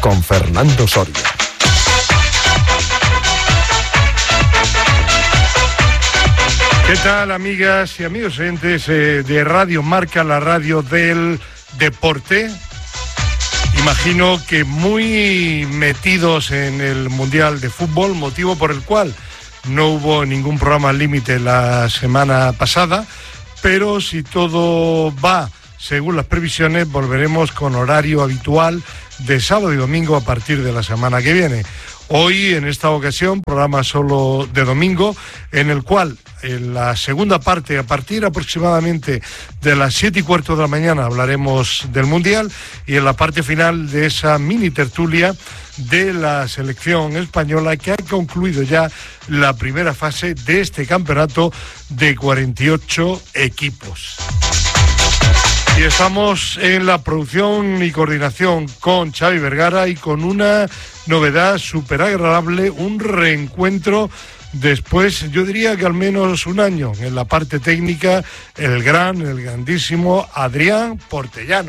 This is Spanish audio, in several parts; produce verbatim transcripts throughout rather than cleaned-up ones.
con Fernando Soria. ¿Qué tal, amigas y amigos oyentes eh, de Radio Marca, la radio del deporte? Imagino que muy metidos en el Mundial de Fútbol, motivo por el cual no hubo ningún programa límite la semana pasada, pero si todo va según las previsiones, volveremos con horario habitual de sábado y domingo a partir de la semana que viene. Hoy, en esta ocasión, programa solo de domingo, en el cual en la segunda parte, a partir aproximadamente de las siete y cuarto de la mañana, hablaremos del Mundial, y en la parte final de esa mini tertulia de la selección española, que ha concluido ya la primera fase de este campeonato de cuarenta y ocho equipos. Y estamos en la producción y coordinación con Xavi Vergara y con una novedad súper agradable, un reencuentro después, yo diría que al menos un año, en la parte técnica, el gran, el grandísimo Adrián Portellano.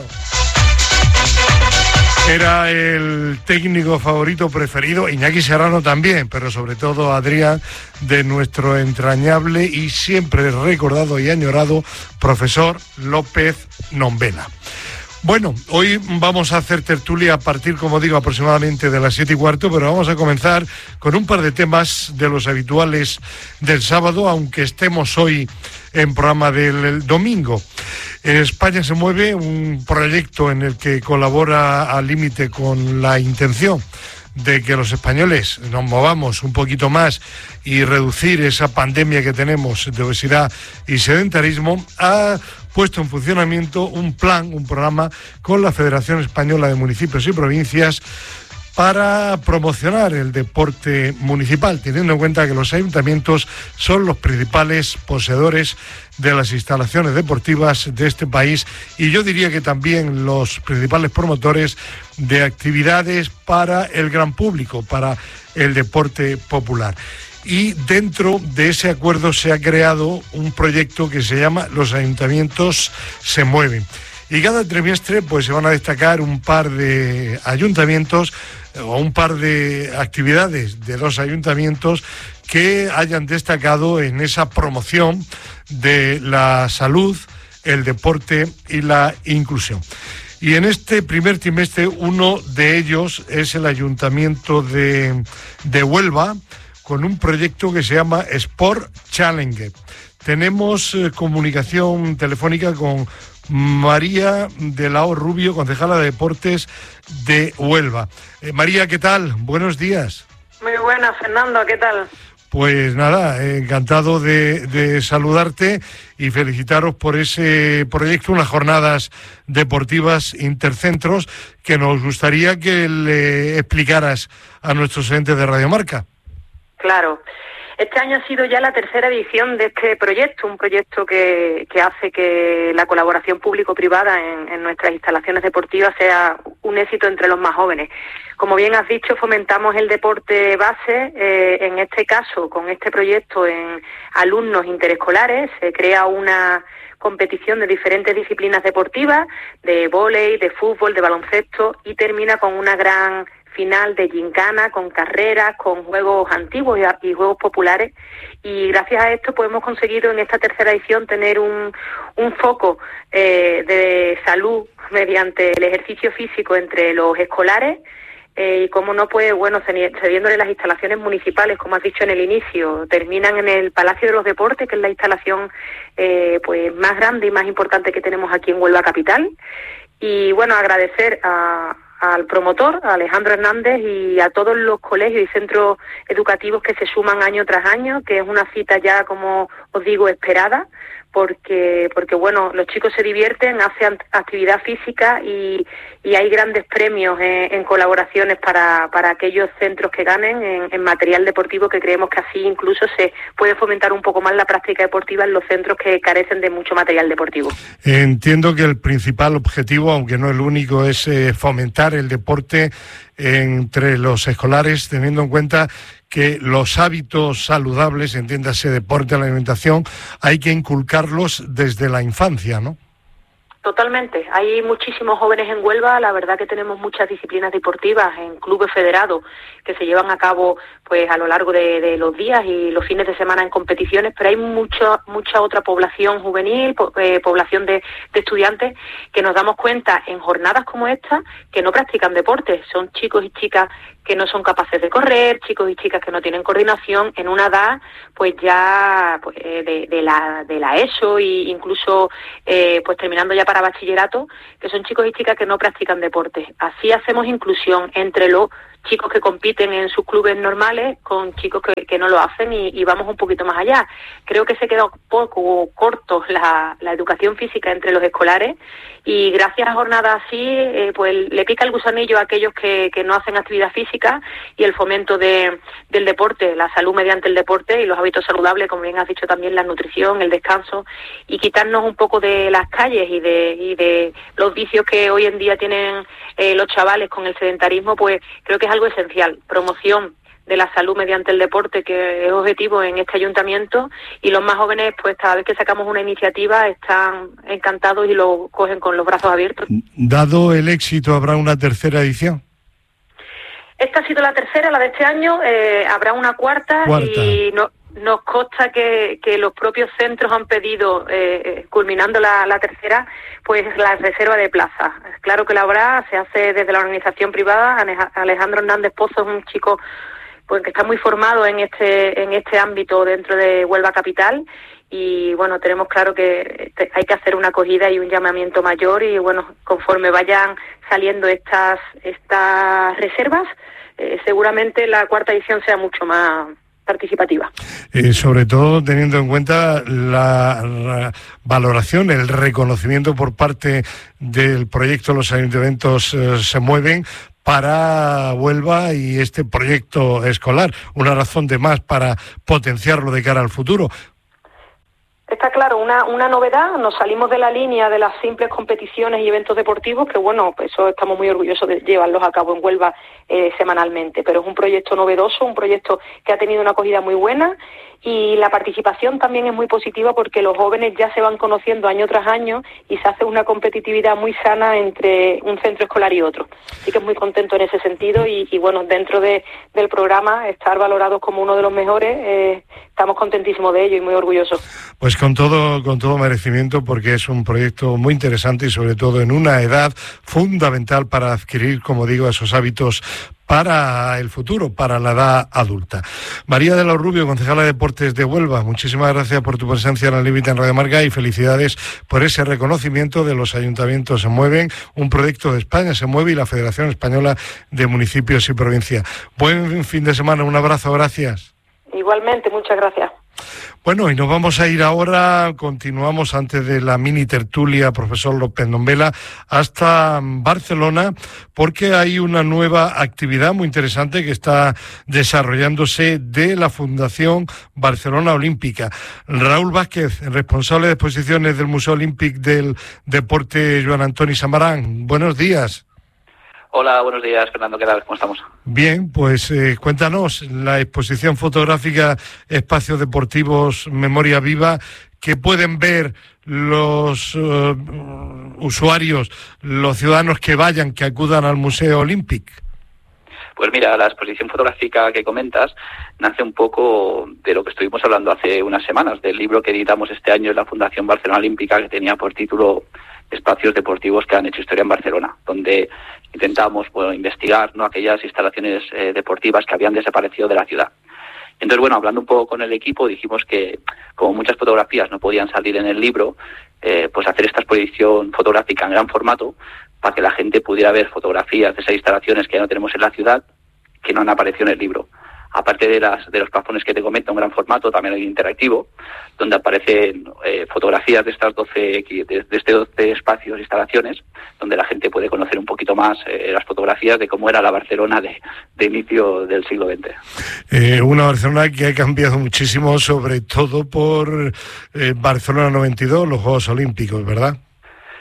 Era el técnico favorito preferido, Iñaki Serrano también, pero sobre todo Adrián, de nuestro entrañable y siempre recordado y añorado profesor López Nombela. Bueno, hoy vamos a hacer tertulia a partir, como digo, aproximadamente de las siete y cuarto, pero vamos a comenzar con un par de temas de los habituales del sábado, aunque estemos hoy en programa del domingo. En España se mueve un proyecto en el que colabora Al Límite con la intención de que los españoles nos movamos un poquito más y reducir esa pandemia que tenemos de obesidad y sedentarismo. Ha puesto en funcionamiento un plan, un programa con la Federación Española de Municipios y Provincias para promocionar el deporte municipal, teniendo en cuenta que los ayuntamientos son los principales poseedores de las instalaciones deportivas de este país, y yo diría que también los principales promotores de actividades para el gran público, para el deporte popular. Y dentro de ese acuerdo se ha creado un proyecto que se llama Los Ayuntamientos se Mueven. Y cada trimestre pues se van a destacar un par de ayuntamientos o un par de actividades de los ayuntamientos que hayan destacado en esa promoción de la salud, el deporte y la inclusión. Y en este primer trimestre uno de ellos es el Ayuntamiento de, de Huelva, con un proyecto que se llama Sport Challenge. Tenemos eh, comunicación telefónica con María de la O Rubio, concejala de Deportes de Huelva. Eh, María, ¿qué tal? Buenos días. Muy buenas, Fernando, ¿qué tal? Pues nada, eh, encantado de, de saludarte y felicitaros por ese proyecto, unas jornadas deportivas intercentros, que nos gustaría que le explicaras a nuestros oyentes de Radio Marca. Claro. Este año ha sido ya la tercera edición de este proyecto, un proyecto que, que hace que la colaboración público-privada en, en nuestras instalaciones deportivas sea un éxito entre los más jóvenes. Como bien has dicho, fomentamos el deporte base, eh, en este caso, con este proyecto en alumnos interescolares. Se crea una competición de diferentes disciplinas deportivas, de vóley, de fútbol, de baloncesto, y termina con una gran final de gincana, con carreras, con juegos antiguos y, y juegos populares, y gracias a esto pues hemos conseguido en esta tercera edición tener un, un foco eh, de salud mediante el ejercicio físico entre los escolares, eh, y como no, pues bueno, cediéndole las instalaciones municipales, como has dicho en el inicio, terminan en el Palacio de los Deportes, que es la instalación eh, pues más grande y más importante que tenemos aquí en Huelva capital. Y bueno, agradecer a al promotor, a Alejandro Hernández, y a todos los colegios y centros educativos que se suman año tras año, que es una cita ya, como os digo, esperada, porque porque bueno, los chicos se divierten, hacen actividad física y, y hay grandes premios en, en colaboraciones para, para aquellos centros que ganen en, en material deportivo, que creemos que así incluso se puede fomentar un poco más la práctica deportiva en los centros que carecen de mucho material deportivo. Entiendo que el principal objetivo, aunque no el único, es eh, fomentar el deporte entre los escolares, teniendo en cuenta que los hábitos saludables, entiéndase deporte, la alimentación, hay que inculcarlos desde la infancia, ¿no? Totalmente. Hay muchísimos jóvenes en Huelva. La verdad que tenemos muchas disciplinas deportivas en clubes federados que se llevan a cabo pues a lo largo de, de los días y los fines de semana en competiciones, pero hay mucha mucha otra población juvenil, po, eh, población de, de estudiantes que nos damos cuenta en jornadas como esta que no practican deporte. Son chicos y chicas que no son capaces de correr, chicos y chicas que no tienen coordinación en una edad pues ya pues, de, de la de la ESO e incluso eh, pues terminando ya para bachillerato, que son chicos y chicas que no practican deporte. Así hacemos inclusión entre los chicos que compiten en sus clubes normales con chicos que, que no lo hacen y, y vamos un poquito más allá. Creo que se queda un poco corto la, la educación física entre los escolares y gracias a jornadas así eh, pues le pica el gusanillo a aquellos que, que no hacen actividad física y el fomento de, del deporte, la salud mediante el deporte y los hábitos saludables, como bien has dicho también, la nutrición, el descanso y quitarnos un poco de las calles y de, y de los vicios que hoy en día tienen eh, los chavales con el sedentarismo, pues creo que es algo esencial. Promoción de la salud mediante el deporte, que es objetivo en este ayuntamiento, y los más jóvenes, pues cada vez que sacamos una iniciativa están encantados y lo cogen con los brazos abiertos. Dado el éxito, ¿habrá una tercera edición? Esta ha sido la tercera, la de este año, eh, habrá una cuarta, cuarta. y no, nos consta que, que los propios centros han pedido, eh, culminando la, la tercera, pues la reserva de plazas. Claro que la habrá, se hace desde la organización privada. Alejandro Hernández Pozo es un chico pues que está muy formado en este en este ámbito dentro de Huelva Capital y bueno, tenemos claro que hay que hacer una acogida y un llamamiento mayor y bueno, conforme vayan saliendo estas estas reservas, eh, seguramente la cuarta edición sea mucho más participativa. Eh, sobre todo teniendo en cuenta la, la valoración, el reconocimiento por parte del proyecto Los Ayuntamientos eh, se mueven para Huelva y este proyecto escolar, una razón de más para potenciarlo de cara al futuro. Está claro, una, una novedad, nos salimos de la línea de las simples competiciones y eventos deportivos, que bueno, pues eso estamos muy orgullosos de llevarlos a cabo en Huelva eh, semanalmente, pero es un proyecto novedoso, un proyecto que ha tenido una acogida muy buena y la participación también es muy positiva porque los jóvenes ya se van conociendo año tras año y se hace una competitividad muy sana entre un centro escolar y otro. Así que es muy contento en ese sentido y, y bueno, dentro de, del programa, estar valorados como uno de los mejores, eh, estamos contentísimos de ello y muy orgullosos. Pues con todo, con todo merecimiento, porque es un proyecto muy interesante y sobre todo en una edad fundamental para adquirir, como digo, esos hábitos para el futuro, para la edad adulta. María de los Rubio, concejala de Deportes de Huelva, muchísimas gracias por tu presencia en el límite en Radio Marca y felicidades por ese reconocimiento de Los Ayuntamientos se mueven, un proyecto de España se mueve y la Federación Española de Municipios y Provincias. Buen fin de semana, un abrazo, gracias. Igualmente, muchas gracias. Bueno, y nos vamos a ir ahora, continuamos antes de la mini tertulia, profesor López Nombela, hasta Barcelona, porque hay una nueva actividad muy interesante que está desarrollándose de la Fundación Barcelona Olímpica. Raúl Vázquez, responsable de exposiciones del Museo Olímpic del Deporte Joan Antoni Samarán. Buenos días. Hola, buenos días, Fernando, ¿qué tal? ¿Cómo estamos? Bien, pues eh, cuéntanos, la exposición fotográfica Espacios Deportivos Memoria Viva, que pueden ver los uh, usuarios, los ciudadanos que vayan, que acudan al Museo Olímpic. Pues mira, la exposición fotográfica que comentas nace un poco de lo que estuvimos hablando hace unas semanas, del libro que editamos este año en la Fundación Barcelona Olímpica, que tenía por título Espacios Deportivos que han hecho historia en Barcelona, donde intentamos bueno, investigar ¿no? aquellas instalaciones eh, deportivas que habían desaparecido de la ciudad. Entonces, bueno, hablando un poco con el equipo, dijimos que como muchas fotografías no podían salir en el libro, eh, pues hacer esta exposición fotográfica en gran formato para que la gente pudiera ver fotografías de esas instalaciones que ya no tenemos en la ciudad, que no han aparecido en el libro. Aparte de las de los plafones que te comento en gran formato, también hay interactivo, donde aparecen eh, fotografías de estas doce de, de este doce espacios e instalaciones, donde la gente puede conocer un poquito más eh, las fotografías de cómo era la Barcelona de, de inicio del siglo veinte. Eh, una Barcelona que ha cambiado muchísimo, sobre todo por eh, Barcelona noventa y dos, los Juegos Olímpicos, ¿verdad?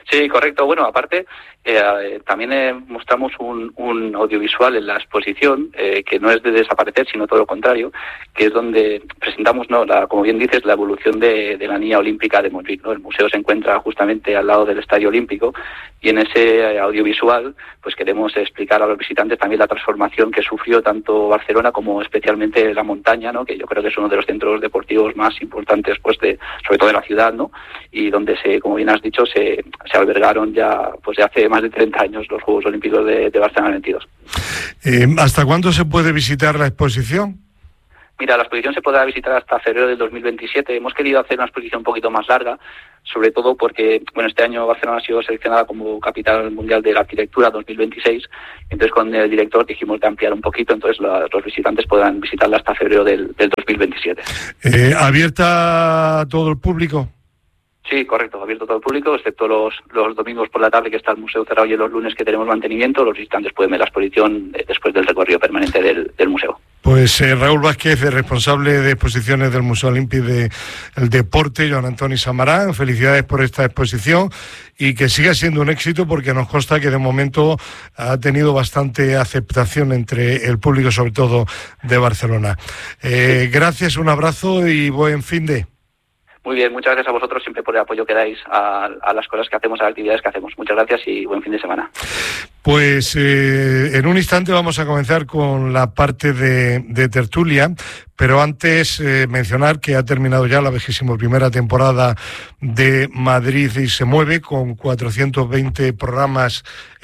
Sí, correcto. Bueno, aparte, eh, también eh, mostramos un, un audiovisual en la exposición eh, que no es de desaparecer, sino todo lo contrario, que es donde presentamos, no, la, como bien dices, la evolución de, de la niña olímpica de Montjuic, ¿no? El museo se encuentra justamente al lado del Estadio Olímpico y en ese audiovisual pues queremos explicar a los visitantes también la transformación que sufrió tanto Barcelona como especialmente la montaña, ¿no? Que yo creo que es uno de los centros deportivos más importantes, pues de, sobre todo de la ciudad, ¿no? Y donde se, como bien has dicho, se, se albergaron ya pues de hace más de treinta años los Juegos Olímpicos de, de Barcelona veintidós. Eh, ¿Hasta cuándo se puede visitar la exposición? Mira, la exposición se podrá visitar hasta febrero del dos mil veintisiete. Hemos querido hacer una exposición un poquito más larga, sobre todo porque, bueno, este año Barcelona ha sido seleccionada como capital mundial de la arquitectura dos mil veintiséis. Entonces, con el director dijimos de ampliar un poquito, entonces la, los visitantes podrán visitarla hasta febrero del, del dos mil veintisiete. Eh, ¿Abierta a todo el público? Sí, correcto, abierto a todo el público, excepto los, los domingos por la tarde que está el museo cerrado y los lunes que tenemos mantenimiento. Los visitantes pueden ver la exposición eh, después del recorrido permanente del, del museo. Pues eh, Raúl Vázquez, responsable de exposiciones del Museo Olímpico del Deporte, Joan Antoni Samarán, felicidades por esta exposición y que siga siendo un éxito porque nos consta que de momento ha tenido bastante aceptación entre el público, sobre todo de Barcelona. Eh, gracias, un abrazo y buen fin de... Muy bien, muchas gracias a vosotros siempre por el apoyo que dais a, a las cosas que hacemos, a las actividades que hacemos. Muchas gracias y buen fin de semana. Pues eh, en un instante vamos a comenzar con la parte de, de tertulia, pero antes eh, mencionar que ha terminado ya la vigésimo primera temporada de Madrid y se mueve con cuatrocientos veinte programas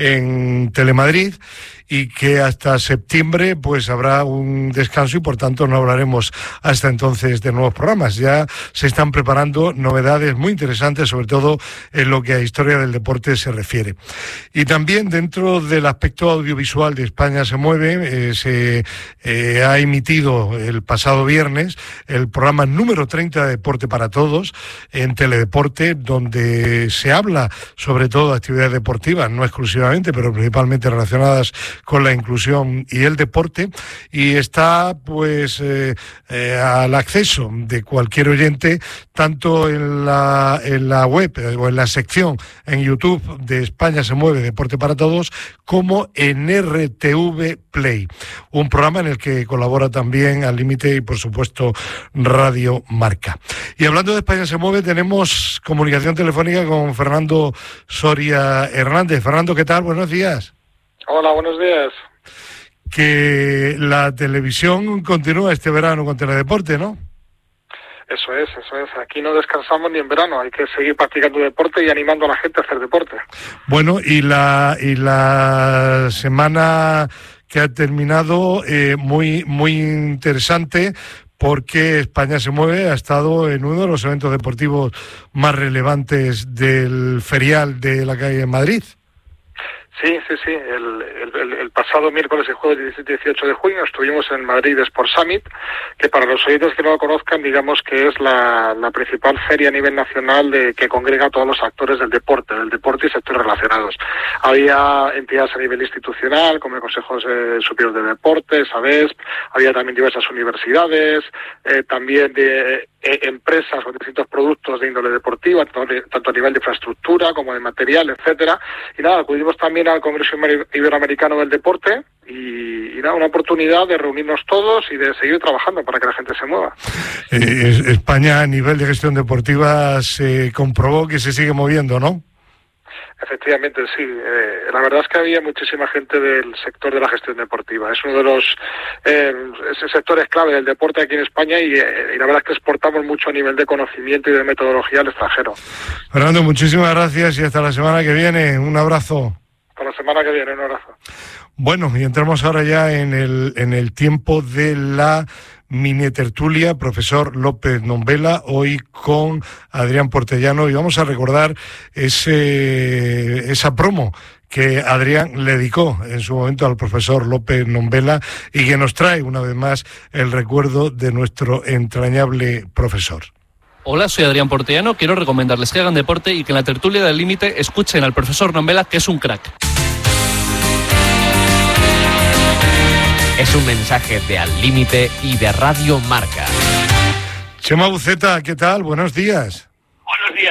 en Telemadrid y que hasta septiembre pues habrá un descanso y por tanto no hablaremos hasta entonces de nuevos programas. Ya se están preparando novedades muy interesantes, sobre todo en lo que a historia del deporte se refiere. Y también dentro del aspecto audiovisual de España se mueve, eh, se eh, ha emitido el pasado viernes el programa número treinta de Deporte para Todos en Teledeporte, donde se habla sobre todo de actividades deportivas, no exclusivamente, pero principalmente relacionadas con la inclusión y el deporte, y está pues eh, eh, al acceso de cualquier oyente, tanto en la, en la web o en la sección en YouTube de España se mueve Deporte para Todos, como en R T V Play, un programa en el que colabora también Al Límite y por supuesto Radio Marca. Y hablando de España se mueve, tenemos comunicación telefónica con Fernando Soria Hernández. Fernando, ¿qué tal? Buenos días. Hola, buenos días. Que la televisión continúa este verano con Teledeporte, ¿no? Eso es, eso es. Aquí no descansamos ni en verano. Hay que seguir practicando deporte y animando a la gente a hacer deporte. Bueno, y la y la semana que ha terminado eh, muy muy interesante, porque España se mueve ha estado en uno de los eventos deportivos más relevantes del ferial de la calle de Madrid. Sí, sí, sí. El, el, el pasado miércoles y jueves diecisiete y dieciocho de junio estuvimos en Madrid Sport Summit, que para los oyentes que no lo conozcan, digamos que es la, la principal feria a nivel nacional de que congrega a todos los actores del deporte, del deporte y sectores relacionados. Había entidades a nivel institucional, como el Consejo eh, Superior de Deportes, ABESP, había también diversas universidades, eh, también de eh, empresas con distintos productos de índole deportiva, tanto, tanto a nivel de infraestructura como de material, etcétera. Y nada, acudimos también al Congreso Iberoamericano del Deporte y, y nada, una oportunidad de reunirnos todos y de seguir trabajando para que la gente se mueva. Eh, España a nivel de gestión deportiva se comprobó que se sigue moviendo, ¿no? Efectivamente, sí. Eh, la verdad es que había muchísima gente del sector de la gestión deportiva. Es uno de los eh, sectores clave del deporte aquí en España y, eh, y la verdad es que exportamos mucho a nivel de conocimiento y de metodología al extranjero. Fernando, muchísimas gracias y hasta la semana que viene. Un abrazo. Hasta la semana que viene, un abrazo. Bueno, y entramos ahora ya en el, en el tiempo de la mini tertulia, profesor López Nombela, hoy con Adrián Portellano, y vamos a recordar ese esa promo que Adrián le dedicó en su momento al profesor López Nombela y que nos trae una vez más el recuerdo de nuestro entrañable profesor. Hola, soy Adrián Portellano, quiero recomendarles que hagan deporte y que en la tertulia del límite escuchen al profesor Nombela, que es un crack. Es un mensaje de Al Límite y de Radio Marca. Chema Buceta, ¿qué tal? Buenos días. Buenos días, qué bien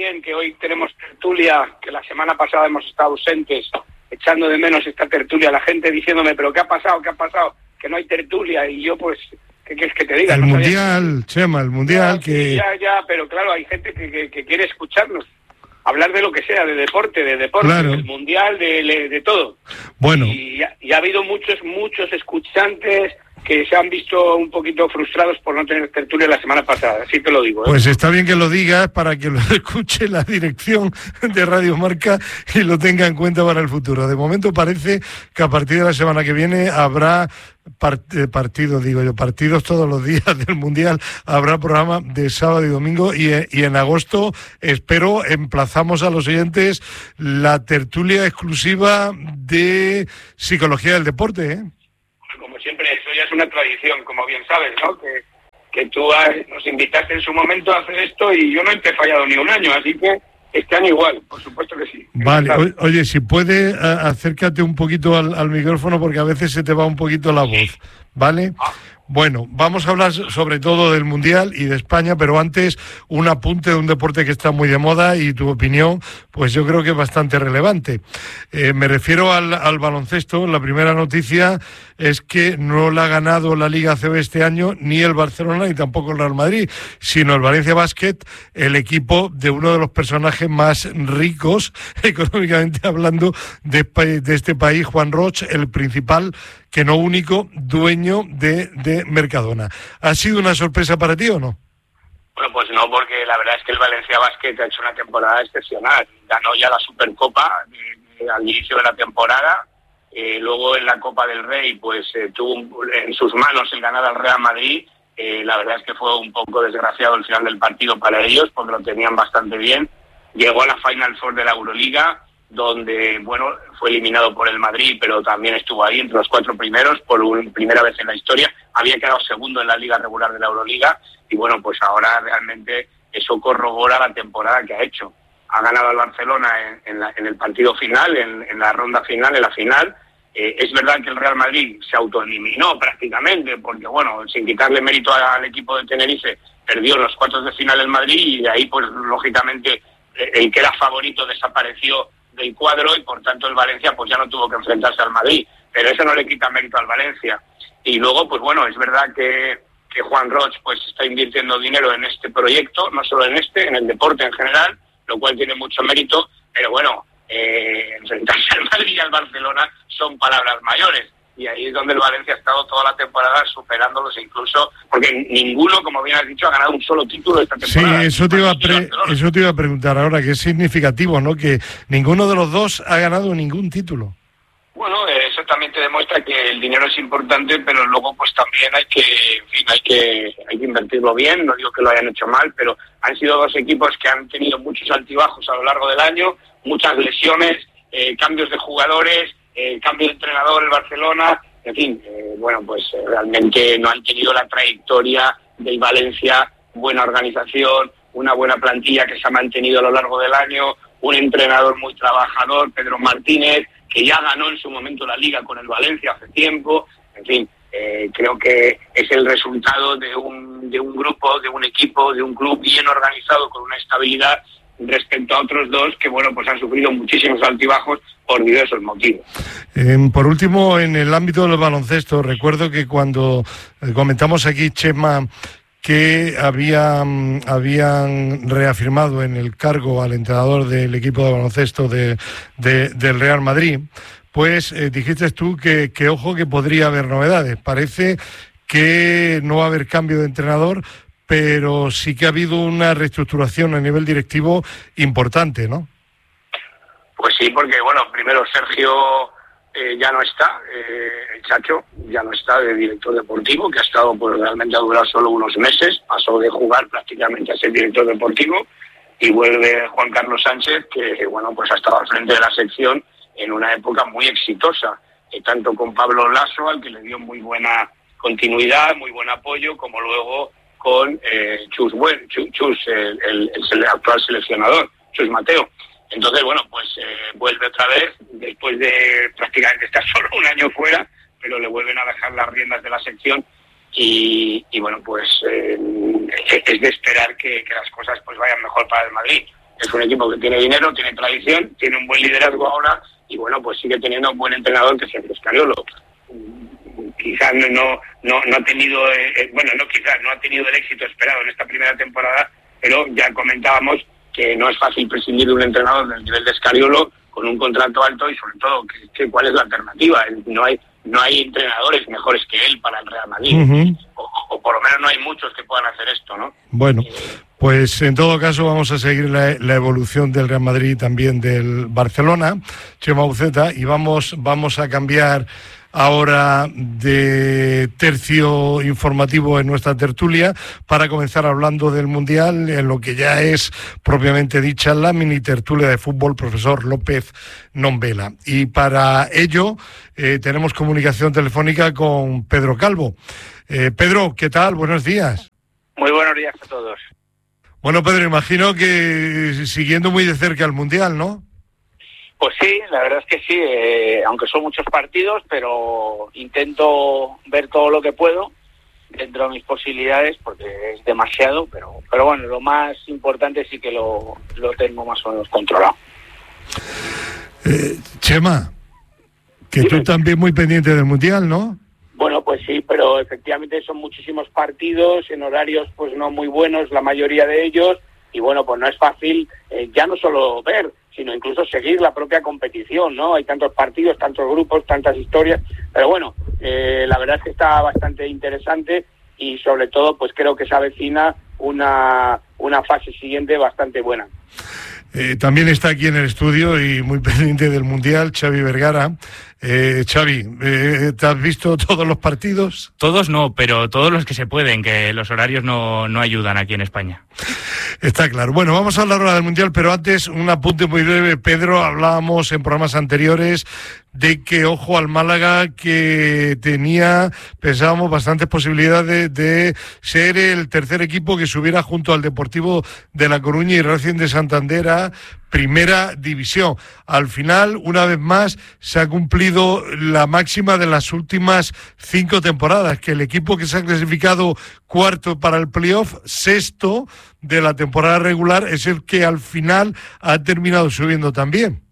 también que hoy tenemos tertulia, que la semana pasada hemos estado ausentes, echando de menos esta tertulia, la gente diciéndome, pero ¿qué ha pasado? ¿Qué ha pasado? Que no hay tertulia, y yo pues, ¿qué quieres que te diga? El no Mundial, que... Chema, el Mundial no, que... Sí, ya, ya, pero claro, hay gente que, que, que quiere escucharnos, hablar de lo que sea, de deporte, de deporte, claro. Del Mundial, de, de, de todo. Bueno. Y, y ha habido muchos, muchos escuchantes que se han visto un poquito frustrados por no tener tertulia la semana pasada, así te lo digo, ¿eh? Pues está bien que lo digas para que lo escuche la dirección de Radio Marca y lo tenga en cuenta para el futuro. De momento parece que a partir de la semana que viene habrá part- partidos, digo yo, partidos todos los días del Mundial, habrá programa de sábado y domingo, y, y en agosto espero emplazamos a los oyentes la tertulia exclusiva de Psicología del Deporte, ¿eh? Como siempre, eso ya es una tradición, como bien sabes, ¿no? Que, que tú has, nos invitaste en su momento a hacer esto y yo no te he fallado ni un año, así que este año igual, por supuesto que sí. Vale, o, oye, si puede, a, acércate un poquito al, al micrófono porque a veces se te va un poquito la voz, ¿vale? Ah. Bueno, vamos a hablar sobre todo del Mundial y de España, pero antes un apunte de un deporte que está muy de moda y tu opinión, pues yo creo que es bastante relevante. Eh, me refiero al, al baloncesto. La primera noticia es que no la ha ganado la Liga A C B este año ni el Barcelona ni tampoco el Real Madrid, sino el Valencia Basket, el equipo de uno de los personajes más ricos, económicamente hablando, de, de este país, Juan Roch, el principal, que no único, dueño de, de Mercadona. ¿Ha sido una sorpresa para ti o no? Bueno, pues no, porque la verdad es que el Valencia Basket ha hecho una temporada excepcional. Ganó ya la Supercopa eh, al inicio de la temporada. Eh, luego en la Copa del Rey, pues eh, tuvo en sus manos el ganar al Real Madrid. Eh, la verdad es que fue un poco desgraciado el final del partido para ellos, porque lo tenían bastante bien. Llegó a la Final Four de la Euroliga, donde, bueno, fue eliminado por el Madrid, pero también estuvo ahí entre los cuatro primeros por un, primera vez en la historia. Había quedado segundo en la liga regular de la Euroliga y, bueno, pues ahora realmente eso corrobora la temporada que ha hecho. Ha ganado al Barcelona en, en, la, en el partido final, en, en la ronda final, en la final. Eh, es verdad que el Real Madrid se autoeliminó prácticamente, porque, bueno, sin quitarle mérito al equipo de Tenerife, perdió los cuartos de final el Madrid y de ahí, pues, lógicamente, el que era favorito desapareció del cuadro y por tanto el Valencia pues ya no tuvo que enfrentarse al Madrid, pero eso no le quita mérito al Valencia. Y luego pues bueno, es verdad que, que Juan Roch pues está invirtiendo dinero en este proyecto, no solo en este, en el deporte en general, lo cual tiene mucho mérito, pero bueno, eh, enfrentarse al Madrid y al Barcelona son palabras mayores. Y ahí es donde el Valencia ha estado toda la temporada superándolos, incluso porque ninguno, como bien has dicho, ha ganado un solo título esta temporada. Sí, eso te iba a, pre- eso te iba a preguntar ahora, que es significativo, ¿no? Que ninguno de los dos ha ganado ningún título. Bueno, eso también te demuestra que el dinero es importante, pero luego pues también hay que, en fin, hay que, hay que invertirlo bien. No digo que lo hayan hecho mal, pero han sido dos equipos que han tenido muchos altibajos a lo largo del año, muchas lesiones, eh, cambios de jugadores, el eh, cambio de entrenador, el Barcelona, en fin, eh, bueno, pues eh, realmente no han tenido la trayectoria del Valencia, buena organización, una buena plantilla que se ha mantenido a lo largo del año, un entrenador muy trabajador, Pedro Martínez, que ya ganó en su momento la Liga con el Valencia hace tiempo, en fin, eh, creo que es el resultado de un, de un grupo, de un equipo, de un club bien organizado, con una estabilidad respecto a otros dos que, bueno, pues han sufrido muchísimos altibajos por diversos motivos. Eh, por último, en el ámbito del baloncesto, recuerdo que cuando comentamos aquí, Chema, que habían, habían reafirmado en el cargo al entrenador del equipo de baloncesto de, de, del Real Madrid, pues eh, dijiste tú que, que ojo que podría haber novedades. Parece que no va a haber cambio de entrenador, pero sí que ha habido una reestructuración a nivel directivo importante, ¿no? Pues sí, porque, bueno, primero Sergio eh, ya no está, eh, el Chacho ya no está de director deportivo, que ha estado, pues realmente ha durado solo unos meses, pasó de jugar prácticamente a ser director deportivo, y vuelve Juan Carlos Sánchez, que, bueno, pues ha estado al frente de la sección en una época muy exitosa, eh, tanto con Pablo Lasso, al que le dio muy buena continuidad, muy buen apoyo, como luego con eh, Chus, Buen, Chus, Chus el, el, el actual seleccionador, Chus Mateo. Entonces, bueno, pues eh, vuelve otra vez, después de prácticamente estar solo un año fuera, pero le vuelven a dejar las riendas de la sección y, y bueno, pues eh, es de esperar que, que las cosas pues vayan mejor para el Madrid. es un equipo que tiene dinero, tiene tradición, tiene un buen liderazgo ahora y bueno, pues sigue teniendo un buen entrenador que es el Scariolo. Quizás no, no, no ha tenido, eh, bueno, no quizás, no ha tenido el éxito esperado en esta primera temporada, pero ya comentábamos que no es fácil prescindir de un entrenador del nivel de Scariolo con un contrato alto y sobre todo que, que cuál es la alternativa. No hay no hay entrenadores mejores que él para el Real Madrid, uh-huh. o, o por lo menos no hay muchos que puedan hacer esto, ¿no? Bueno, pues en todo caso vamos a seguir la, la evolución del Real Madrid y también del Barcelona, Chema Uceta, y vamos, vamos a cambiar ahora de tercio informativo en nuestra tertulia para comenzar hablando del Mundial, en lo que ya es propiamente dicha la mini tertulia de fútbol, profesor López Nombela. Y para ello eh, tenemos comunicación telefónica con Pedro Calvo. Eh, Pedro, ¿qué tal? Buenos días. Muy buenos días a todos. Bueno, Pedro, imagino que siguiendo muy de cerca el Mundial, ¿no? Pues sí, la verdad es que sí, eh, aunque son muchos partidos, pero intento ver todo lo que puedo dentro de mis posibilidades, porque es demasiado, pero pero bueno, lo más importante sí que lo, lo tengo más o menos controlado. Eh, Chema, que tú también muy pendiente del Mundial, ¿no? Bueno, pues sí, pero efectivamente son muchísimos partidos, en horarios pues no muy buenos, la mayoría de ellos, y bueno, pues no es fácil eh, ya no solo ver, sino incluso seguir la propia competición, ¿no? Hay tantos partidos, tantos grupos, tantas historias, pero bueno, eh, la verdad es que está bastante interesante y sobre todo pues creo que se avecina una, una fase siguiente bastante buena. Eh, también está aquí en el estudio y muy pendiente del Mundial, Xavi Vergara. Eh, Xavi, eh, ¿te has visto todos los partidos? Todos no, pero todos los que se pueden, que los horarios no, no ayudan aquí en España. Está claro. Bueno, vamos a hablar ahora del Mundial, pero antes un apunte muy breve. Pedro, hablábamos en programas anteriores de que, ojo al Málaga, que tenía, pensábamos, bastantes posibilidades de ser el tercer equipo que subiera junto al Deportivo de La Coruña y Racing de Santander a Primera División. Al final, una vez más, se ha cumplido la máxima de las últimas cinco temporadas, que el equipo que se ha clasificado cuarto para el playoff, sexto de la temporada regular, es el que al final ha terminado subiendo también.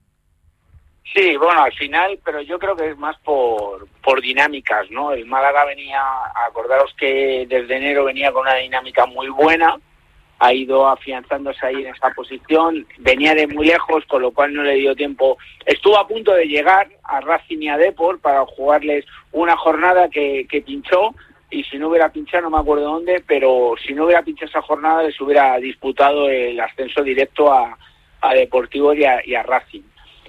Sí, bueno, al final, pero yo creo que es más por por dinámicas, ¿no? El Málaga venía, acordaros que desde enero venía con una dinámica muy buena, ha ido afianzándose ahí en esa posición, venía de muy lejos, con lo cual no le dio tiempo. Estuvo a punto de llegar a Racing y a Depor para jugarles una jornada que, que pinchó, y si no hubiera pinchado, no me acuerdo dónde, pero si no hubiera pinchado esa jornada, les hubiera disputado el ascenso directo a, a Deportivo y a, y a Racing.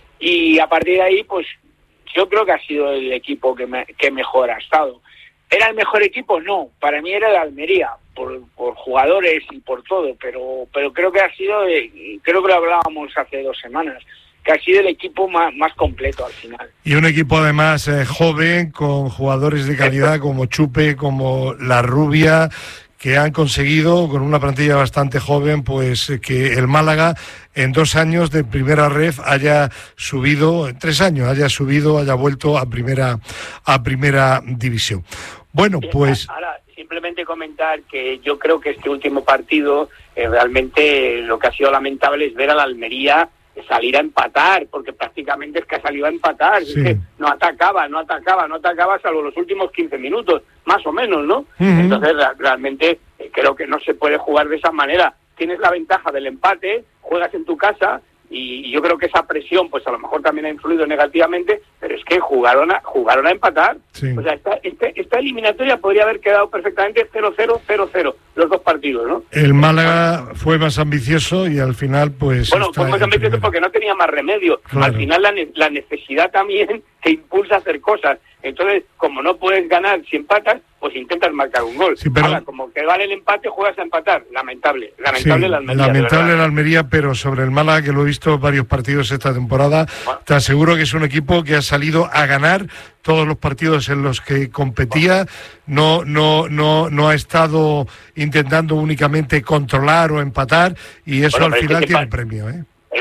Y a partir de ahí, pues yo creo que ha sido el equipo que, me, que mejor ha estado. ¿Era el mejor equipo? No, para mí era el Almería, por, por jugadores y por todo, pero pero creo que ha sido, creo que lo hablábamos hace dos semanas, que ha sido el equipo más, más completo al final. Y un equipo además eh, joven, con jugadores de calidad como Chupe, como La Rubia, que han conseguido, con una plantilla bastante joven, pues que el Málaga en dos años de primera ref haya subido, en tres años haya subido, haya vuelto a primera a primera división. Bueno, pues... Ahora, simplemente comentar que yo creo que este último partido, eh, realmente lo que ha sido lamentable es ver a la Almería salir a empatar, porque prácticamente es que ha salido a empatar, sí. Es que no atacaba, no atacaba, no atacaba salvo los últimos quince minutos, más o menos, ¿no? Uh-huh. Entonces, realmente eh, creo que no se puede jugar de esa manera. Tienes la ventaja del empate, juegas en tu casa, y yo creo que esa presión, pues a lo mejor también ha influido negativamente, pero es que jugaron a, jugaron a empatar. Sí. O sea, esta, este, esta eliminatoria podría haber quedado perfectamente cero cero, cero cero, los dos partidos, ¿no? El Málaga fue más ambicioso y al final, pues... Bueno, fue más ambicioso primero. Porque no tenía más remedio. Claro. Al final la, la necesidad también te impulsa a hacer cosas. Entonces, como no puedes ganar si empatas, pues intentas marcar un gol. Sí, pero... Ahora, como que vale el empate, juegas a empatar. Lamentable. Lamentable sí, la Almería. Lamentable la Almería, pero sobre el Málaga, que lo he visto varios partidos esta temporada, bueno, te aseguro que es un equipo que ha salido a ganar todos los partidos en los que competía. No, no, no, no ha estado intentando únicamente controlar o empatar, y eso bueno, al final tiene pa- premio, ¿eh? Es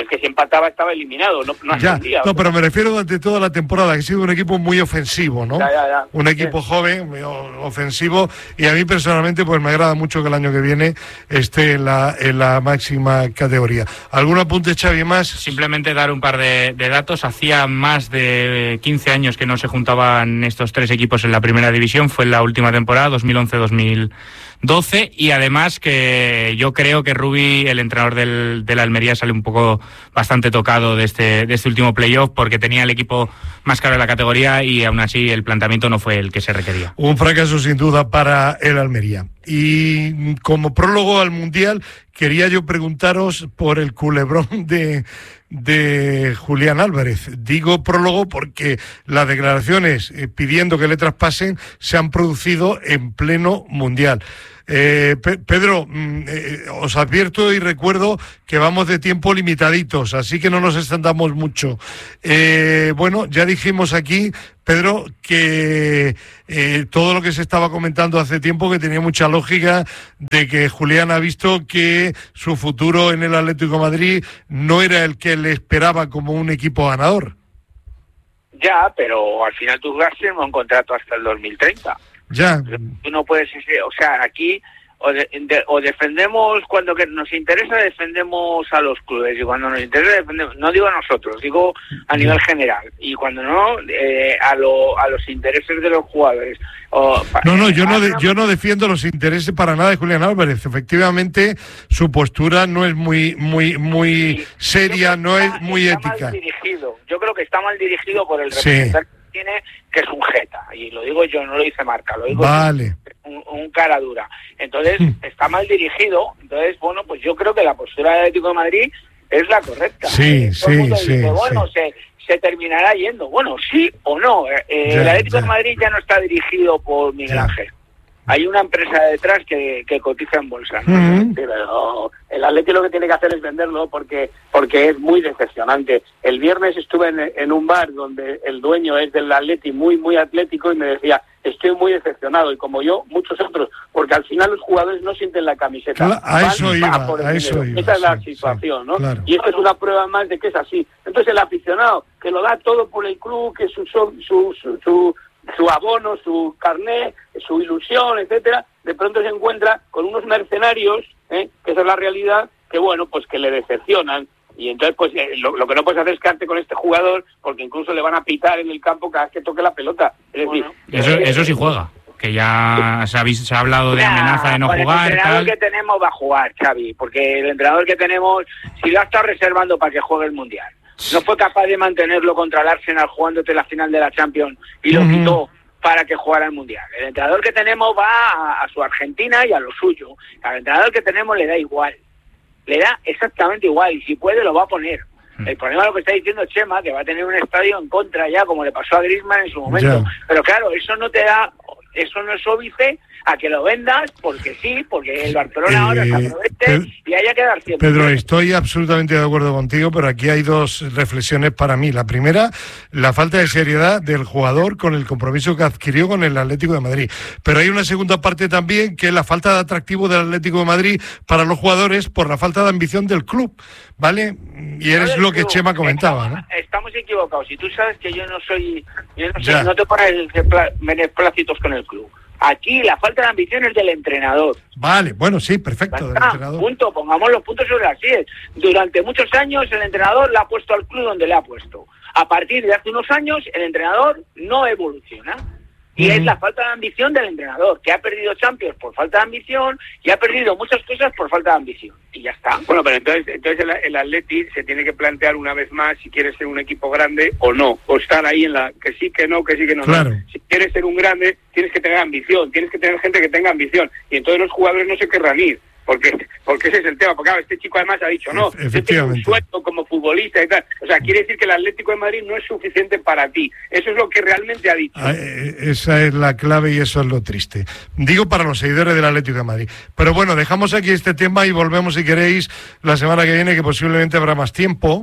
que si empataba estaba eliminado, no, no ya, ascendía. no, pero me refiero durante toda la temporada, que ha sido un equipo muy ofensivo, ¿no? Ya, ya, ya. Un equipo sí. joven, muy ofensivo, y a mí personalmente pues me agrada mucho que el año que viene esté en la, en la máxima categoría. ¿Algún apunte, Xavi, más? Simplemente dar un par de, de datos. Hacía más de quince años que no se juntaban estos tres equipos en la primera división, fue en la última temporada, dos mil once dos mil doce, y además que yo creo que Rubi, el entrenador del, del Almería, sale un poco bastante tocado de este, de este último playoff, porque tenía el equipo más caro de la categoría y aún así el planteamiento no fue el que se requería. Un fracaso sin duda para el Almería. Y como prólogo al Mundial, quería yo preguntaros por el culebrón de, de Julián Álvarez. Digo prólogo porque las declaraciones eh, pidiendo que le traspasen se han producido en pleno Mundial. Eh, Pe- Pedro, eh, os advierto y recuerdo que vamos de tiempo limitaditos, así que no nos extendamos mucho. Eh, bueno, ya dijimos aquí, Pedro, que eh, todo lo que se estaba comentando hace tiempo, que tenía mucha lógica, de que Julián ha visto que su futuro en el Atlético de Madrid no era el que le esperaba como un equipo ganador. Ya, pero al final tú vas a un contrato hasta el dos mil treinta. Ya. Tú no puedes, o sea, aquí o, de, de, o defendemos cuando que nos interesa, defendemos a los clubes, y cuando nos interesa defendemos, no digo a nosotros, digo a nivel general, y cuando no, eh, a, lo, a los intereses de los jugadores. O, no, no, yo eh, no, de, yo no defiendo los intereses para nada de Julián Álvarez. Efectivamente, su postura no es muy, muy, muy sí, seria, no está, es muy está ética. Mal dirigido. Yo creo que está mal dirigido por el representante. Sí. Tiene, que es un jeta, y lo digo yo, no lo dice Marca, lo digo vale. yo, un, un cara dura. Entonces, mm. está mal dirigido. Entonces, bueno, pues yo creo que la postura del Atlético de Madrid es la correcta. Sí, eh, sí, sí, dice, bueno, sí. se, se terminará yendo. Bueno, sí o no. Eh, ya, el Atlético ya. de Madrid ya no está dirigido por Miguel ya. Ángel. Hay una empresa detrás que, que cotiza en bolsa, ¿no? Uh-huh. Pero el Atlético lo que tiene que hacer es venderlo porque porque es muy decepcionante. El viernes estuve en, en un bar donde el dueño es del Atlético, muy, muy atlético, y me decía, estoy muy decepcionado, y como yo, muchos otros, porque al final los jugadores no sienten la camiseta. Claro, a eso iba, a eso iba. Esa es la sí, situación, sí, ¿no? Claro. Y esto es una prueba más de que es así. Entonces el aficionado, que lo da todo por el club, que su... su, su, su, su su abono, su carné, su ilusión, etcétera, de pronto se encuentra con unos mercenarios, ¿eh? que esa es la realidad, que bueno, pues que le decepcionan. Y entonces, pues eh, lo, lo que no puedes hacer es quedarte con este jugador, porque incluso le van a pitar en el campo cada vez que toque la pelota. Es decir, bueno, eso, eh, eso sí juega, que ya se ha, visto, se ha hablado de amenaza de no jugar. El entrenador tal. que tenemos va a jugar, Xavi, porque el entrenador que tenemos, si lo ha estado reservando para que juegue el Mundial, no fue capaz de mantenerlo contra el Arsenal jugándote la final de la Champions y lo uh-huh. quitó para que jugara el Mundial. El entrenador que tenemos va a, a su Argentina y a lo suyo. Al entrenador que tenemos le da igual. Le da exactamente igual, y si puede lo va a poner. Uh-huh. El problema es lo que está diciendo Chema, que va a tener un estadio en contra ya, como le pasó a Griezmann en su momento. Yeah. Pero claro, eso no te da, eso no es óbice a que lo vendas porque sí, porque el Barcelona eh, ahora se aproveche Pedro, y haya que dar tiempo. Pedro, estoy absolutamente de acuerdo contigo, pero aquí hay dos reflexiones para mí. La primera, la falta de seriedad del jugador con el compromiso que adquirió con el Atlético de Madrid. Pero hay una segunda parte también, que es la falta de atractivo del Atlético de Madrid para los jugadores por la falta de ambición del club, ¿vale? Y eres lo que Chema comentaba, estamos, ¿no? Estamos equivocados. Y tú sabes que yo no soy, yo no, soy, no te pones beneplácitos con el club. Aquí la falta de ambición es del entrenador. Vale, bueno, sí, perfecto. Del entrenador. Punto, pongamos los puntos sobre las sillas. Durante muchos años el entrenador le ha puesto al club donde le ha puesto. A partir de hace unos años el entrenador no evoluciona. Y uh-huh. es la falta de ambición del entrenador, que ha perdido Champions por falta de ambición y ha perdido muchas cosas por falta de ambición. Y ya está. Bueno, pero entonces, entonces el, el Atleti se tiene que plantear una vez más si quiere ser un equipo grande o no. O estar ahí en la que sí, que no, que sí, que no. Claro. no. Si quieres ser un grande, tienes que tener ambición, tienes que tener gente que tenga ambición. Y entonces los jugadores no se querrán ir. Porque, porque ese es el tema, porque claro, este chico además ha dicho, no, efectivamente, yo tengo un sueldo como futbolista y tal. O sea, quiere decir que el Atlético de Madrid no es suficiente para ti. Eso es lo que realmente ha dicho. Ah, esa es la clave y eso es lo triste. Digo para los seguidores del Atlético de Madrid. Pero bueno, dejamos aquí este tema y volvemos, si queréis, la semana que viene, que posiblemente habrá más tiempo.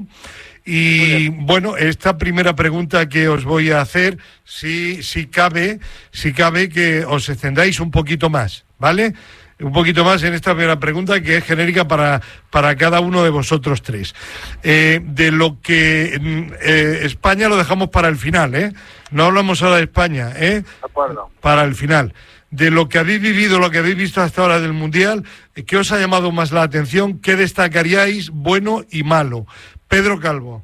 Y bueno, esta primera pregunta que os voy a hacer, si, si cabe, si cabe que os extendáis un poquito más, ¿vale? un poquito más en esta primera pregunta, que es genérica para, para cada uno de vosotros tres. Eh, de lo que eh, España lo dejamos para el final, ¿eh? No hablamos ahora de España, ¿eh? De acuerdo. Para el final. De lo que habéis vivido, lo que habéis visto hasta ahora del Mundial, ¿qué os ha llamado más la atención? ¿Qué destacaríais bueno y malo? Pedro Calvo.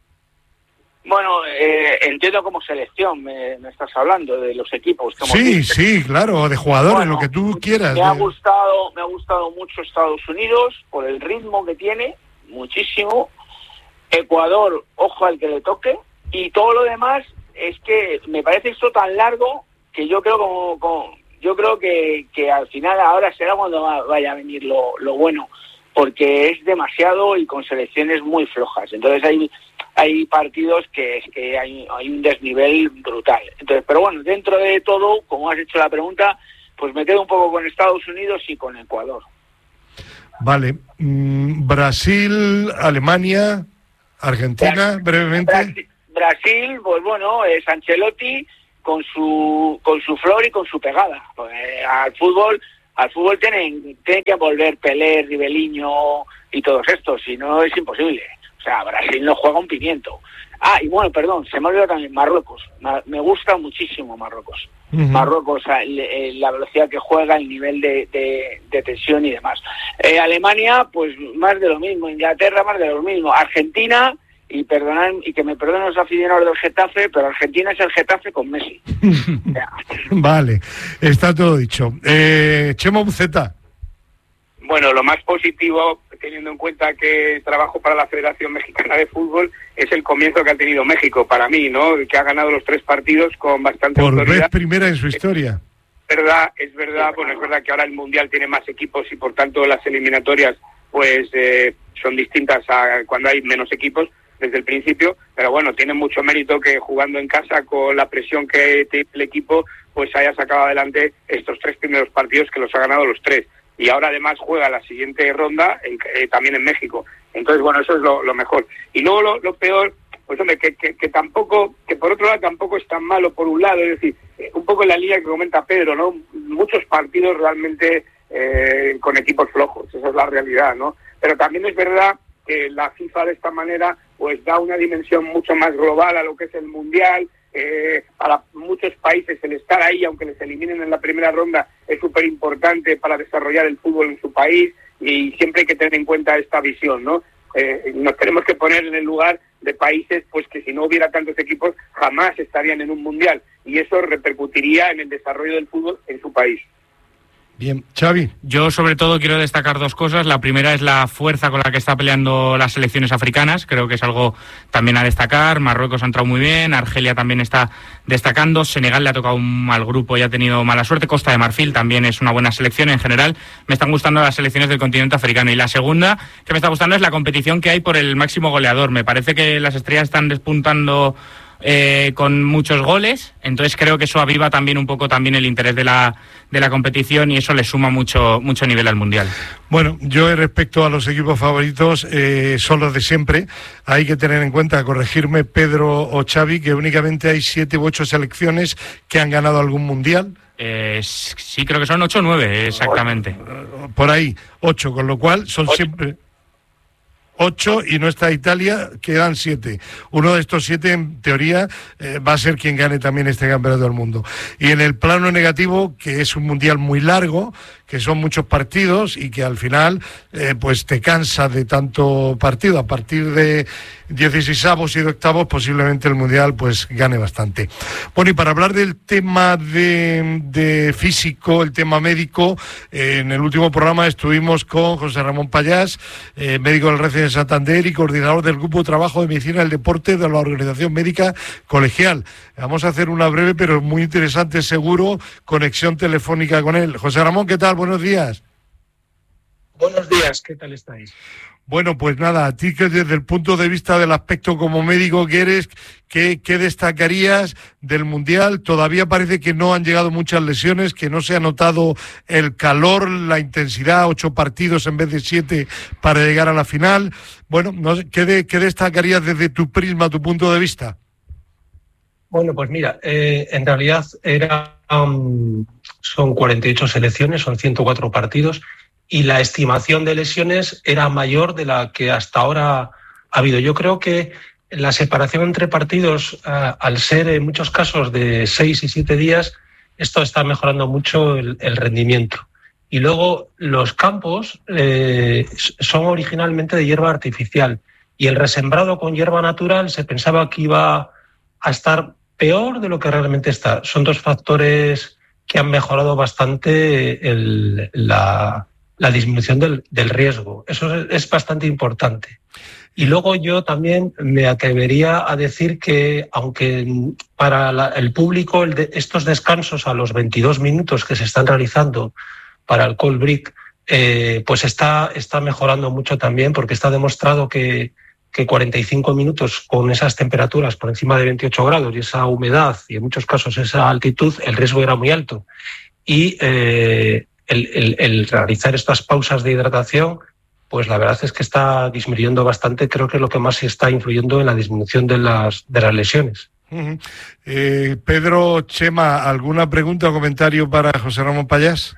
Bueno, eh, entiendo como selección, me, me estás hablando de los equipos. Que hemos Sí, visto. sí, claro, de jugadores, Bueno, lo que tú quieras. Me ha de... gustado, me ha gustado mucho Estados Unidos por el ritmo que tiene, muchísimo. Ecuador, ojo al que le toque, y todo lo demás es que me parece esto tan largo que yo creo como, como yo creo que, que al final ahora será cuando vaya a venir lo, lo bueno, porque es demasiado y con selecciones muy flojas. Entonces hay hay partidos que es que hay, hay un desnivel brutal. Entonces, pero bueno, dentro de todo, como has hecho la pregunta, pues me quedo un poco con Estados Unidos y con Ecuador. Vale. Mm, Brasil, Alemania, Argentina, Brasil, brevemente. Brasil, Brasil, pues bueno, es Ancelotti con su con su flor y con su pegada. Pues, eh, al fútbol al fútbol tienen, tienen que volver Pelé, Riveliño y todos estos, si no es imposible. O sea, Brasil no juega un pimiento. Ah, y bueno, perdón, se me olvidó también Marruecos. Me gusta muchísimo Marruecos. Uh-huh. Marruecos, la velocidad que juega, el nivel de, de, de tensión y demás. Eh, Alemania, pues más de lo mismo. Inglaterra, más de lo mismo. Argentina, y perdonan, y que me perdonen los aficionados del Getafe, pero Argentina es el Getafe con Messi. Vale, está todo dicho. Eh, Chema Buceta. Bueno, lo más positivo, teniendo en cuenta que trabajo para la Federación Mexicana de Fútbol, es el comienzo que ha tenido México para mí, ¿no? Que ha ganado los tres partidos con bastante Por autoridad. vez primera en su historia. Es verdad, es verdad, bueno, es verdad que ahora el Mundial tiene más equipos y por tanto las eliminatorias pues eh, son distintas a cuando hay menos equipos desde el principio, pero bueno, tiene mucho mérito que jugando en casa con la presión que tiene el equipo, pues haya sacado adelante estos tres primeros partidos que los ha ganado los tres. Y ahora además juega la siguiente ronda en, eh, también en México. Entonces, bueno, eso es lo, lo mejor. Y luego lo, lo peor, pues hombre, que, que, que tampoco, que por otro lado tampoco es tan malo por un lado, es decir, eh, un poco en la línea que comenta Pedro, ¿no? Muchos partidos realmente eh, con equipos flojos, esa es la realidad, ¿no? Pero también es verdad que la FIFA de esta manera pues da una dimensión mucho más global a lo que es el Mundial. Eh, para muchos países el estar ahí, aunque les eliminen en la primera ronda, es súper importante para desarrollar el fútbol en su país, y siempre hay que tener en cuenta esta visión, ¿no? Eh, nos tenemos que poner en el lugar de países pues que si no hubiera tantos equipos jamás estarían en un mundial, y eso repercutiría en el desarrollo del fútbol en su país. Bien, Xavi. Yo sobre todo quiero destacar dos cosas. La primera es la fuerza con la que está peleando las selecciones africanas. Creo que es algo también a destacar. Marruecos ha entrado muy bien, Argelia también está destacando, Senegal le ha tocado un mal grupo y ha tenido mala suerte, Costa de Marfil también es una buena selección. En general me están gustando las selecciones del continente africano. Y la segunda que me está gustando es la competición que hay por el máximo goleador. Me parece que las estrellas están despuntando Eh, con muchos goles, entonces creo que eso aviva también un poco también el interés de la de la competición, y eso le suma mucho mucho nivel al Mundial. Bueno, yo respecto a los equipos favoritos eh, son los de siempre. Hay que tener en cuenta, corregirme Pedro o Xavi, que únicamente hay siete u ocho selecciones que han ganado algún Mundial. Eh, sí, creo que son ocho o nueve, exactamente. Por ahí, ocho, con lo cual son ocho. Siempre... Ocho, y no está Italia, quedan siete. Uno de estos siete, en teoría, eh, va a ser quien gane también este campeonato del mundo. Y en el plano negativo, que es un mundial muy largo, que son muchos partidos y que al final eh, pues te cansa de tanto partido. A partir de dieciseisavos y de octavos posiblemente el mundial pues gane bastante. Bueno, y para hablar del tema de, de físico, el tema médico, eh, en el último programa estuvimos con José Ramón Payás, eh, médico del Racing de Santander y coordinador del Grupo de Trabajo de Medicina del Deporte de la Organización Médica Colegial. Vamos a hacer una breve pero muy interesante, seguro, conexión telefónica con él. José Ramón, ¿qué tal? Buenos días. Buenos días, ¿qué tal estáis? Bueno, pues nada, a ti que desde el punto de vista del aspecto como médico que eres, ¿qué, qué destacarías del Mundial? Todavía parece que no han llegado muchas lesiones, que no se ha notado el calor, la intensidad, ocho partidos en vez de siete para llegar a la final. Bueno, no sé, ¿qué, de, qué destacarías desde tu prisma, tu punto de vista? Bueno, pues mira, eh, en realidad era Um, son cuarenta y ocho selecciones, son ciento cuatro partidos, y la estimación de lesiones era mayor de la que hasta ahora ha habido. Yo creo que la separación entre partidos, uh, al ser en muchos casos de seis y siete días, esto está mejorando mucho el, el rendimiento. Y luego los campos eh, son originalmente de hierba artificial, y el resembrado con hierba natural se pensaba que iba a estar peor de lo que realmente está. Son dos factores que han mejorado bastante el, la, la disminución del, del riesgo. Eso es, es bastante importante. Y luego yo también me atrevería a decir que, aunque para la, el público el de, estos descansos a los veintidós minutos que se están realizando para el cold break, eh, pues está, está mejorando mucho también, porque está demostrado que que cuarenta y cinco minutos con esas temperaturas por encima de veintiocho grados y esa humedad y en muchos casos esa altitud, el riesgo era muy alto. Y eh, el, el, el realizar estas pausas de hidratación, pues la verdad es que está disminuyendo bastante. Creo que es lo que más está influyendo en la disminución de las, de las lesiones. Uh-huh. eh, Pedro, Chema, ¿alguna pregunta o comentario para José Ramón Pallás?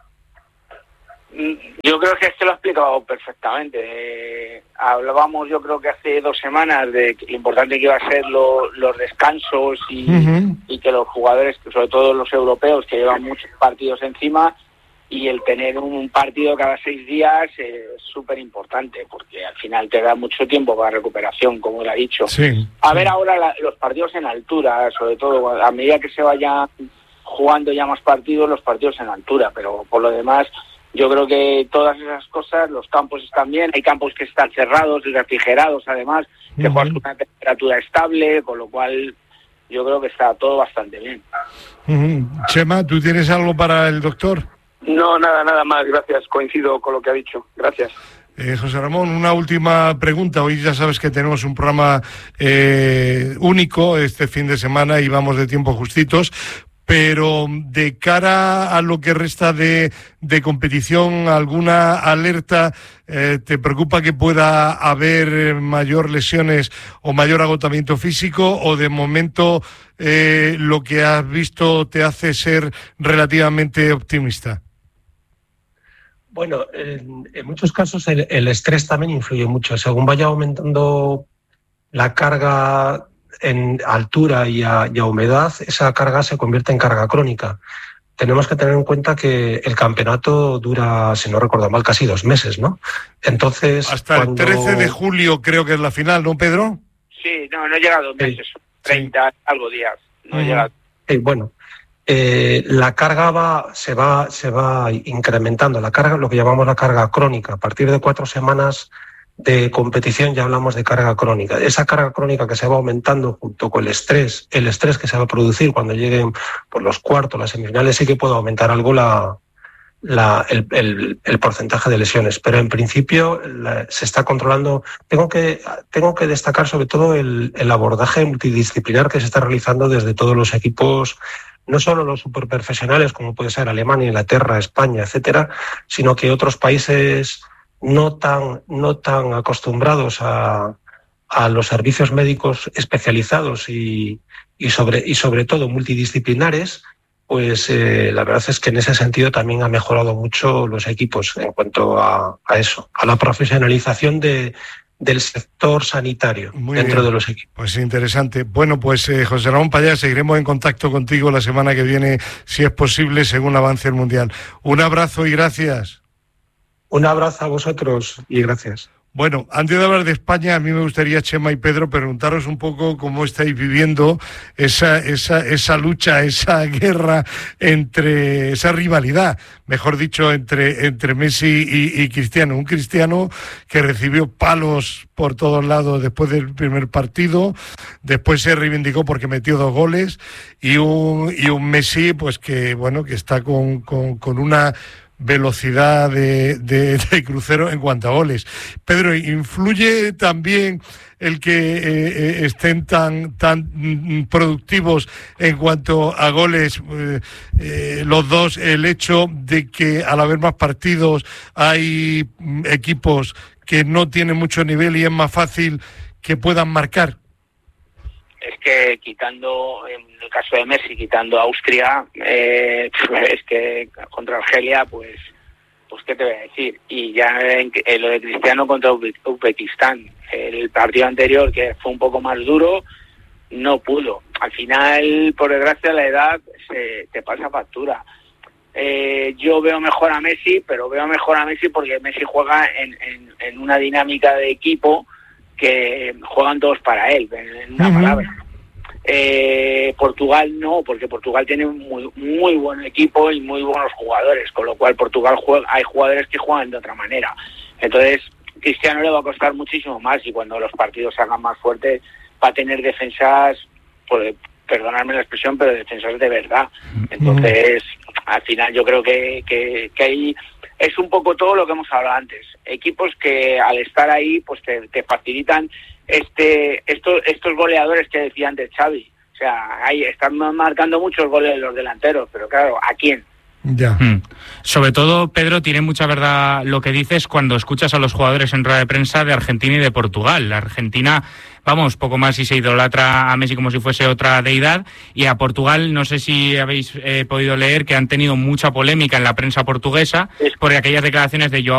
Yo creo que este lo ha explicado perfectamente. Eh, hablábamos, yo creo que hace dos semanas, de lo importante que iba a ser lo, los descansos y, uh-huh. y que los jugadores, sobre todo los europeos, que llevan muchos partidos encima, y el tener un partido cada seis días es súper importante, porque al final te da mucho tiempo para recuperación, como él ha dicho. Sí, a sí. ver ahora la, los partidos en altura, sobre todo a medida que se vayan jugando ya más partidos, los partidos en altura, pero por lo demás yo creo que todas esas cosas, los campos están bien, hay campos que están cerrados y refrigerados además, que uh-huh. juegas con una temperatura estable, con lo cual yo creo que está todo bastante bien. Uh-huh. Chema, ¿tú tienes algo para el doctor? No, nada, nada más, gracias, coincido con lo que ha dicho, gracias. Eh, José Ramón, una última pregunta. Hoy ya sabes que tenemos un programa eh, único este fin de semana y vamos de tiempo justitos. Pero de cara a lo que resta de, de competición, ¿alguna alerta? Eh, ¿Te preocupa que pueda haber mayor lesiones o mayor agotamiento físico? ¿O de momento eh, lo que has visto te hace ser relativamente optimista? Bueno, en, en muchos casos el, el estrés también influye mucho. Según vaya aumentando la carga en altura y a, y a humedad, esa carga se convierte en carga crónica. Tenemos que tener en cuenta que el campeonato dura, si no recuerdo mal, casi dos meses, ¿no? Entonces, hasta cuando... el trece de julio creo que es la final, ¿no, Pedro? Sí, no, no he llegado dos meses, sí. treinta sí. algo días, no uh-huh. he llegado. Sí, bueno, eh, la carga va, se va, se va incrementando, la carga, lo que llamamos la carga crónica. A partir de cuatro semanas de competición ya hablamos de carga crónica. Esa carga crónica que se va aumentando junto con el estrés, el estrés que se va a producir cuando lleguen por los cuartos, las semifinales, sí que puede aumentar algo la, la, el, el, el porcentaje de lesiones. Pero en principio la, se está controlando. Tengo que, tengo que destacar sobre todo el, el abordaje multidisciplinar que se está realizando desde todos los equipos, no solo los superprofesionales como puede ser Alemania, Inglaterra, España, etcétera, sino que otros países no tan, no tan acostumbrados a, a los servicios médicos especializados y, y, sobre, y sobre todo multidisciplinares, pues eh, la verdad es que en ese sentido también ha mejorado mucho los equipos en cuanto a, a eso, a la profesionalización de, del sector sanitario. Muy dentro bien. De los equipos. Pues interesante. Bueno, pues eh, José Ramón Pallás, seguiremos en contacto contigo la semana que viene, si es posible, según avance el Mundial. Un abrazo y gracias. Un abrazo a vosotros y gracias. Bueno, antes de hablar de España, a mí me gustaría, Chema y Pedro, preguntaros un poco cómo estáis viviendo esa, esa, esa lucha, esa guerra entre, esa rivalidad, mejor dicho, entre, entre Messi y, y Cristiano. Un Cristiano que recibió palos por todos lados después del primer partido, después se reivindicó porque metió dos goles, y un, y un Messi, pues que, bueno, que está con, con, con una velocidad de, de, de crucero en cuanto a goles. Pedro, ¿influye también el que eh, estén tan tan productivos en cuanto a goles eh, eh, los dos, el hecho de que al haber más partidos hay equipos que no tienen mucho nivel y es más fácil que puedan marcar? es que quitando, en el caso de Messi, quitando a Austria, eh, es que contra Argelia, pues, pues qué te voy a decir. Y ya en, en lo de Cristiano contra Uzbekistán, el partido anterior, que fue un poco más duro, no pudo. Al final, por desgracia, la edad se, te pasa factura. Eh, yo veo mejor a Messi, pero veo mejor a Messi porque Messi juega en, en, en una dinámica de equipo que juegan todos para él, en una uh-huh. palabra. Eh, Portugal no, porque Portugal tiene un muy, muy buen equipo y muy buenos jugadores, con lo cual Portugal juega, hay jugadores que juegan de otra manera. Entonces, Cristiano le va a costar muchísimo más y cuando los partidos se hagan más fuertes va a tener defensas, pues, perdonadme la expresión, pero defensas de verdad. Entonces, uh-huh. al final yo creo que, que, que ahí es un poco todo lo que hemos hablado antes. Equipos que al estar ahí pues te, te facilitan este estos estos goleadores que decía antes Xavi. O sea, ahí están marcando muchos goles los delanteros, pero claro, ¿a quién? Ya. Hmm. Sobre todo, Pedro, tiene mucha verdad lo que dices cuando escuchas a los jugadores en rueda de prensa de Argentina y de Portugal. La Argentina, vamos, poco más si se idolatra a Messi como si fuese otra deidad, y a Portugal, no sé si habéis eh, podido leer que han tenido mucha polémica en la prensa portuguesa por aquellas declaraciones de Joao